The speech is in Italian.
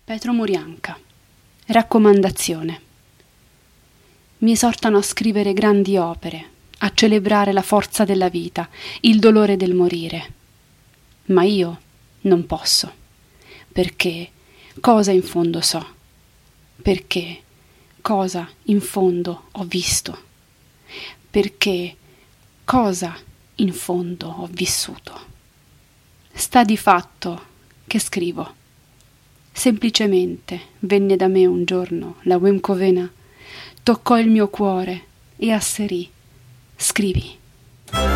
Petro Murianca. Raccomandazione. Mi esortano a scrivere grandi opere, a celebrare la forza della vita, il dolore del morire. Ma io non posso, perché cosa in fondo so, perché cosa in fondo ho visto, perché cosa in fondo ho vissuto. Sta di fatto che scrivo. Semplicemente venne da me un giorno la Wim-Covena, toccò il mio cuore e asserì: scrivi.